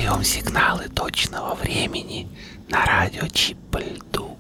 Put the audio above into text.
передаем сигналы точного времени на радио Чип по льду.